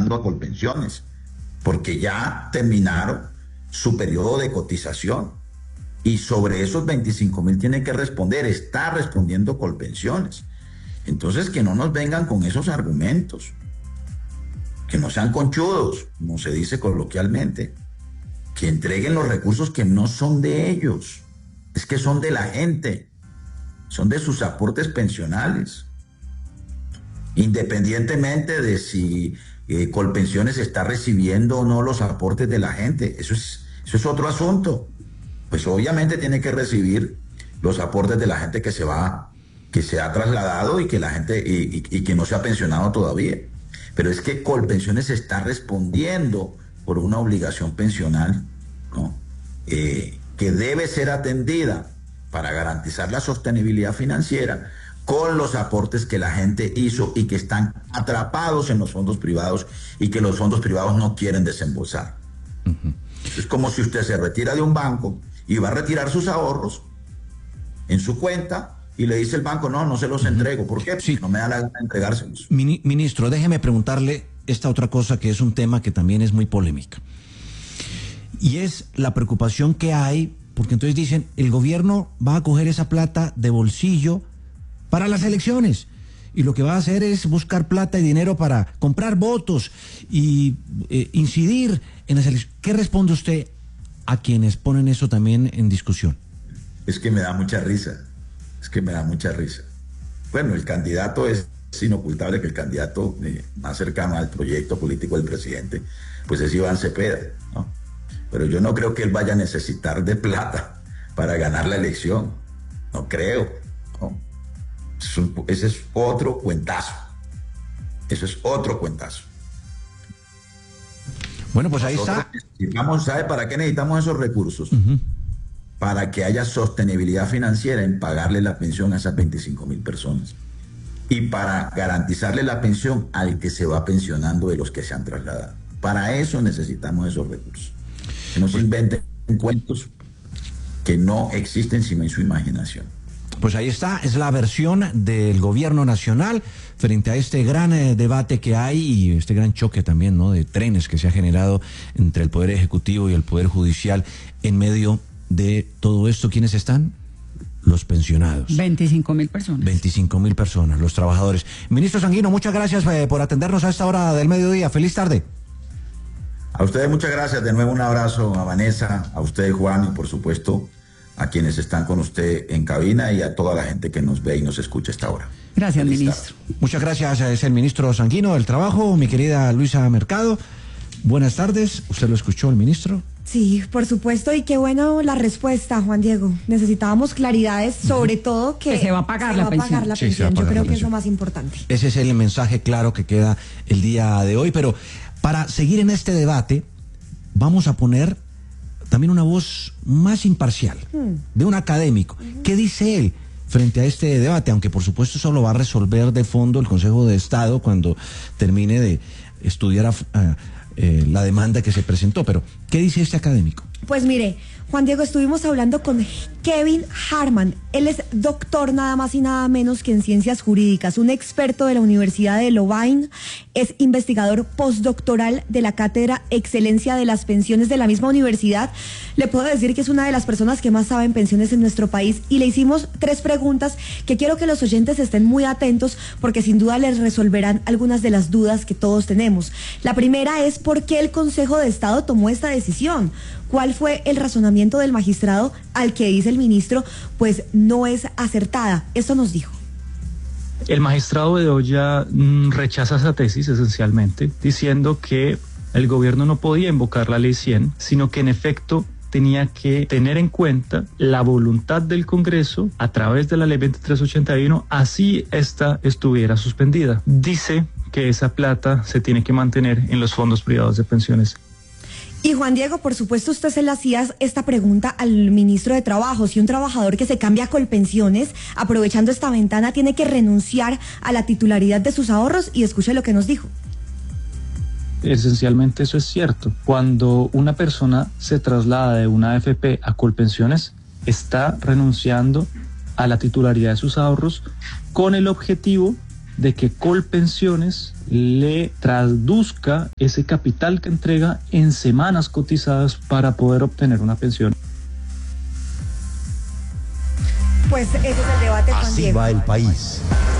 pensionando a Colpensiones, porque ya terminaron su periodo de cotización. Y sobre esos 25.000 tiene que responder, está respondiendo Colpensiones. Entonces, que no nos vengan con esos argumentos, que no sean conchudos, como se dice coloquialmente, que entreguen los recursos que no son de ellos, es que son de la gente, son de sus aportes pensionales, independientemente de si Colpensiones está recibiendo o no los aportes de la gente. Eso es otro asunto. Pues obviamente tiene que recibir los aportes de la gente que se ha trasladado y que la gente y que no se ha pensionado todavía. Pero es que Colpensiones está respondiendo por una obligación pensional, ¿no? Que debe ser atendida para garantizar la sostenibilidad financiera con los aportes que la gente hizo y que están atrapados en los fondos privados y que los fondos privados no quieren desembolsar. Uh-huh. Es como si usted se retira de un banco y va a retirar sus ahorros en su cuenta y le dice el banco, no se los entrego. ¿Por qué? Sí. No me da la gana de entregárselos. Ministro, déjeme preguntarle esta otra cosa que es un tema que también es muy polémica. Y es la preocupación que hay, porque entonces dicen, el gobierno va a coger esa plata de bolsillo para las elecciones. Y lo que va a hacer es buscar plata y dinero para comprar votos y incidir en las elecciones. ¿Qué responde usted a quienes ponen eso también en discusión? Es que me da mucha risa. Bueno, el candidato es inocultable que el candidato más cercano al proyecto político del presidente, pues es Iván Cepeda, ¿no? Pero yo no creo que él vaya a necesitar de plata para ganar la elección. No creo, ¿no? Ese es otro cuentazo. Bueno, pues ahí está. ¿Sabe para qué necesitamos esos recursos? Uh-huh. Para que haya sostenibilidad financiera en pagarle la pensión a esas 25.000 personas. Y para garantizarle la pensión al que se va pensionando de los que se han trasladado. Para eso necesitamos esos recursos. Que no se inventen cuentos que no existen sino en su imaginación. Pues ahí está, es la versión del gobierno nacional frente a este gran debate que hay y este gran choque también, ¿no?, de trenes que se ha generado entre el Poder Ejecutivo y el Poder Judicial en medio de todo esto. ¿Quiénes están? Los pensionados. 25.000 personas. 25.000 personas, los trabajadores. Ministro Sanguino, muchas gracias por atendernos a esta hora del mediodía. Feliz tarde. A ustedes muchas gracias. De nuevo un abrazo a Vanessa, a usted, Juan, y por supuesto a quienes están con usted en cabina y a toda la gente que nos ve y nos escucha a esta hora. Gracias, ministro. Muchas gracias. Es el ministro Sanguino del Trabajo, mi querida Luisa Mercado. Buenas tardes. ¿Usted lo escuchó, el ministro? Sí, por supuesto, y qué bueno la respuesta, Juan Diego. Necesitábamos claridades, sobre todo que se va a pagar la pensión. Yo creo que es lo más importante. Ese es el mensaje claro que queda el día de hoy, pero para seguir en este debate, vamos a poner también una voz más imparcial, de un académico. ¿Qué dice él frente a este debate? Aunque por supuesto eso lo va a resolver de fondo el Consejo de Estado cuando termine de estudiar la demanda que se presentó. Pero, ¿qué dice este académico? Pues mire, Juan Diego, estuvimos hablando con Kevin Harman. Él es doctor nada más y nada menos que en ciencias jurídicas, un experto de la Universidad de Louvain, es investigador postdoctoral de la Cátedra Excelencia de las Pensiones de la misma universidad. Le puedo decir que es una de las personas que más saben pensiones en nuestro país y le hicimos 3 preguntas que quiero que los oyentes estén muy atentos porque sin duda les resolverán algunas de las dudas que todos tenemos. La primera es ¿por qué el Consejo de Estado tomó esta decisión? ¿Cuál fue el razonamiento del magistrado al que dice el ministro, pues no es acertada? Esto nos dijo. El magistrado Bedoya rechaza esa tesis esencialmente, diciendo que el gobierno no podía invocar la ley 100, sino que en efecto tenía que tener en cuenta la voluntad del Congreso a través de la ley 2381, así esta estuviera suspendida. Dice que esa plata se tiene que mantener en los fondos privados de pensiones. Y Juan Diego, por supuesto, usted se le hacía esta pregunta al ministro de Trabajo. Si un trabajador que se cambia a Colpensiones, aprovechando esta ventana, tiene que renunciar a la titularidad de sus ahorros, y escuche lo que nos dijo. Esencialmente eso es cierto. Cuando una persona se traslada de una AFP a Colpensiones, está renunciando a la titularidad de sus ahorros con el objetivo de que Colpensiones le traduzca ese capital que entrega en semanas cotizadas para poder obtener una pensión. Pues ese es el debate, Juan Así Diego. va el país.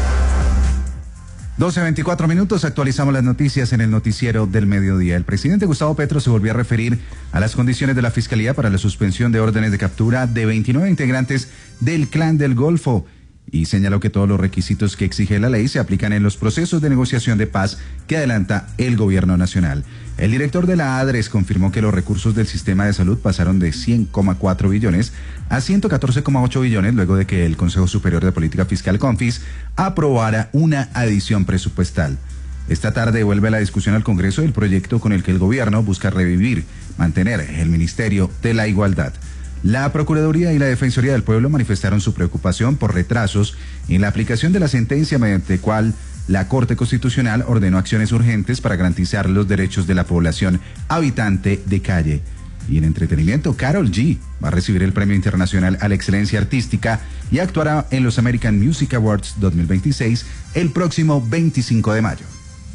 12:24 minutos, actualizamos las noticias en el noticiero del mediodía. El presidente Gustavo Petro se volvió a referir a las condiciones de la Fiscalía para la suspensión de órdenes de captura de 29 integrantes del Clan del Golfo y señaló que todos los requisitos que exige la ley se aplican en los procesos de negociación de paz que adelanta el gobierno nacional. El director de la ADRES confirmó que los recursos del sistema de salud pasaron de 100,4 billones a 114,8 billones luego de que el Consejo Superior de Política Fiscal, CONFIS, aprobara una adición presupuestal. Esta tarde vuelve a la discusión al Congreso el proyecto con el que el gobierno busca mantener el Ministerio de la Igualdad. La Procuraduría y la Defensoría del Pueblo manifestaron su preocupación por retrasos en la aplicación de la sentencia mediante cual la Corte Constitucional ordenó acciones urgentes para garantizar los derechos de la población habitante de calle. Y en entretenimiento, Karol G va a recibir el Premio Internacional a la Excelencia Artística y actuará en los American Music Awards 2026 el próximo 25 de mayo.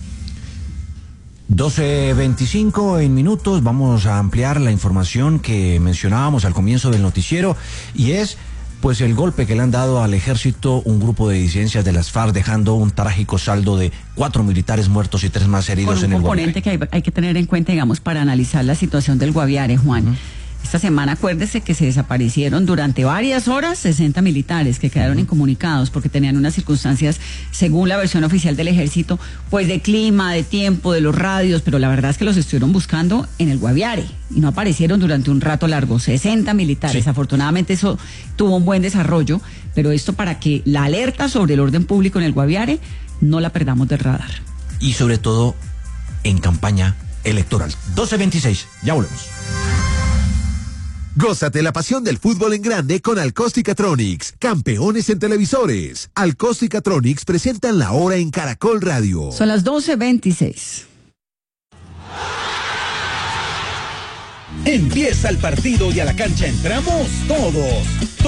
12:25 en minutos, vamos a ampliar la información que mencionábamos al comienzo del noticiero y es pues el golpe que le han dado al ejército un grupo de disidencias de las FARC, dejando un trágico saldo de 4 militares muertos y 3 más heridos en el Guaviare. Con un componente que hay que tener en cuenta, digamos, para analizar la situación del Guaviare, Juan. Esta semana, acuérdese que se desaparecieron durante varias horas 60 militares que quedaron incomunicados porque tenían unas circunstancias, según la versión oficial del ejército, pues de clima, de tiempo, de los radios, pero la verdad es que los estuvieron buscando en el Guaviare y no aparecieron durante un rato largo, 60 militares. Sí. Afortunadamente eso tuvo un buen desarrollo, pero esto para que la alerta sobre el orden público en el Guaviare no la perdamos del radar. Y sobre todo en campaña electoral. 12:26, ya volvemos. Gózate la pasión del fútbol en grande con Alcosticatronics, campeones en televisores. Alcosticatronics presentan la hora en Caracol Radio. Son las 12:26. Empieza el partido y a la cancha entramos todos.